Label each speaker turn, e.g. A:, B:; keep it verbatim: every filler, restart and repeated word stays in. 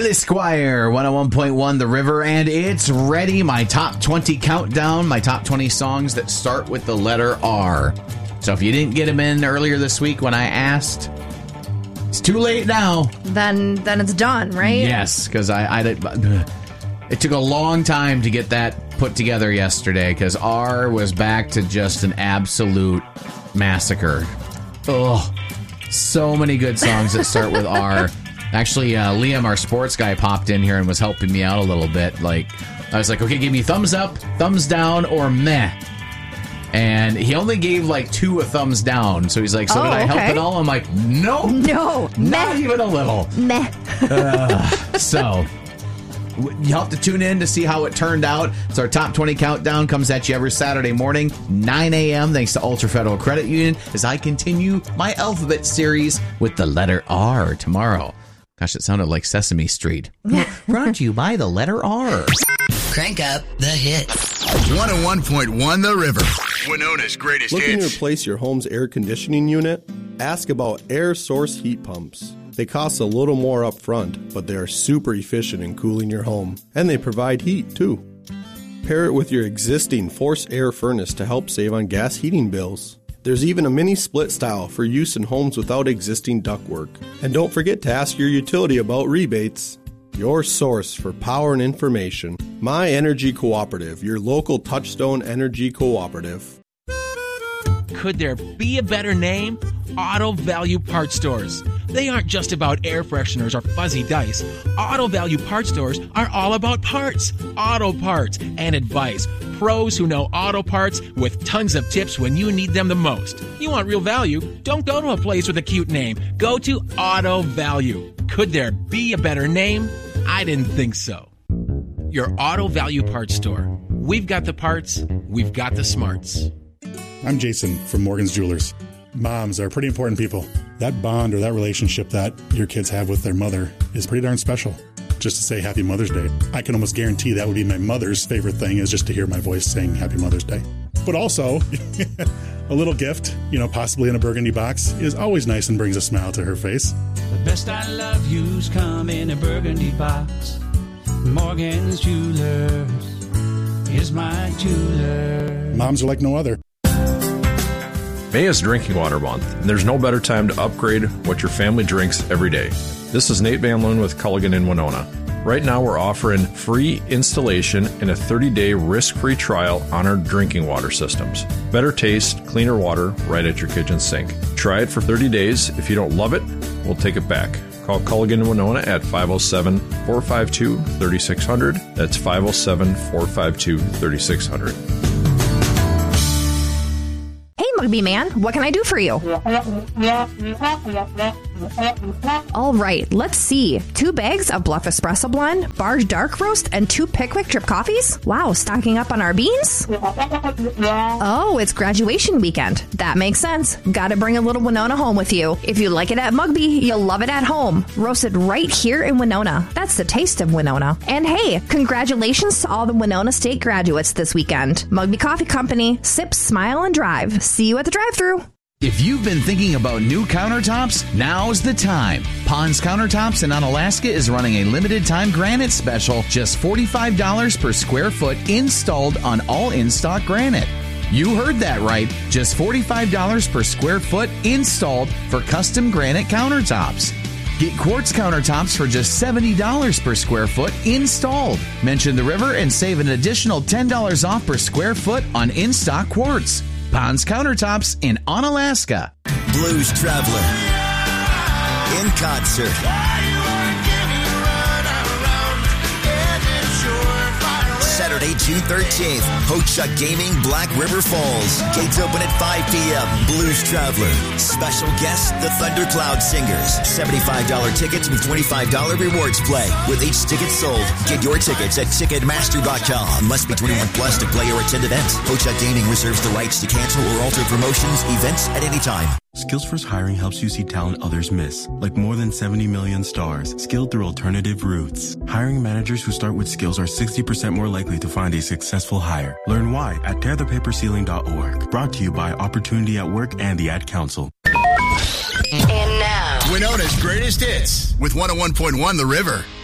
A: Esquire, one oh one point one The River, and it's ready. My top twenty countdown, my top twenty songs that start with the letter R. So if you didn't get them in earlier this week when I asked, it's too late now.
B: Then then it's done, right?
A: Yes, because I, I it took a long time to get that put together yesterday because R was back to just an absolute massacre. Ugh. So many good songs that start with R. Actually, uh, Liam, our sports guy, popped in here and was helping me out a little bit. Like, I was like, okay, give me thumbs up, thumbs down, or meh. And he only gave like two a thumbs down. So he's like, so
B: oh,
A: did I
B: okay.
A: help at all? I'm like, no.
B: No.
A: Not
B: meh.
A: even a little.
B: Meh.
A: uh, so... You'll have to tune in to see how it turned out. It's our top twenty countdown. Comes at you every Saturday morning, nine a.m. Thanks to Ultra Federal Credit Union as I continue my alphabet series with the letter R tomorrow. Gosh, it sounded like Sesame Street. Brought to you by the letter R.
C: Crank up the hits.
D: one oh one point one The River. Winona's greatest
E: Looking
D: hits.
E: to replace your home's air conditioning unit? Ask about Air Source heat pumps. They cost a little more up front, but they are super efficient in cooling your home. And they provide heat, too. Pair it with your existing forced air furnace to help save on gas heating bills. There's even a mini split style for use in homes without existing ductwork. And don't forget to ask your utility about rebates. Your source for power and information. My Energy Cooperative, your local Touchstone Energy Cooperative.
F: Could there be a better name? Auto Value Parts Stores. They aren't just about air fresheners or fuzzy dice. Auto Value Parts Stores are all about parts, auto parts, and advice. Pros who know auto parts with tons of tips when you need them the most. You want real value? Don't go to a place with a cute name. Go to Auto Value. Could there be a better name? I didn't think so. Your Auto Value Parts Store. We've got the parts. We've got the smarts.
G: I'm Jason from Morgan's Jewelers. Moms are pretty important people. That bond or that relationship that your kids have with their mother is pretty darn special. Just to say Happy Mother's Day, I can almost guarantee that would be my mother's favorite thing, is just to hear my voice saying Happy Mother's Day. But also, a little gift, you know, possibly in a burgundy box, is always nice and brings a smile to her face.
H: The best I love you's come in a burgundy box. Morgan's Jewelers is my jeweler.
G: Moms are like no other.
I: May is Drinking Water Month, and there's no better time to upgrade what your family drinks every day. This is Nate Van Loon with Culligan in Winona. Right now we're offering free installation and a thirty-day risk-free trial on our drinking water systems. Better taste, cleaner water right at your kitchen sink. Try it for thirty days. If you don't love it, we'll take it back. Call Culligan in Winona at five oh seven, four five two, three six zero zero. That's five oh seven, four five two, three six zero zero.
B: Mugby Man, what can I do for you? All right, let's see. Two bags of Bluff Espresso Blend, Barge Dark Roast, and two Pickwick Drip Coffees? Wow, stocking up on our beans? Oh, it's graduation weekend. That makes sense. Gotta bring a little Winona home with you. If you like it at Mugby, you'll love it at home. Roasted right here in Winona. That's the taste of Winona. And hey, congratulations to all the Winona State graduates this weekend. Mugby Coffee Company, sip, smile, and drive. See you at the drive-thru.
A: If you've been thinking about new countertops, now's the time. Pond's Countertops in Onalaska is running a limited-time granite special, just forty-five dollars per square foot installed on all in-stock granite. You heard that right, just forty-five dollars per square foot installed for custom granite countertops. Get quartz countertops for just seventy dollars per square foot installed. Mention the river and save an additional ten dollars off per square foot on in-stock quartz. Pond's Countertops in Onalaska.
D: Blues Traveler in concert. Saturday, June thirteenth, Ho-Chuk Gaming, Black River Falls. Gates open at five p.m. Blues Traveler. Special guests, the Thundercloud Singers. seventy-five dollars tickets with twenty-five dollars rewards play. With each ticket sold, get your tickets at Ticketmaster dot com. Must be twenty-one plus to play or attend events. Ho-Chuk Gaming reserves the rights to cancel or alter promotions, events at any time.
J: Skills First Hiring helps you see talent others miss, like more than seventy million stars, skilled through alternative routes. Hiring managers who start with skills are sixty percent more likely to find a successful hire. Learn why at tear the paper ceiling dot org. Brought to you by Opportunity at Work and the Ad Council.
C: And now,
D: Winona's greatest hits with one oh one point one The River.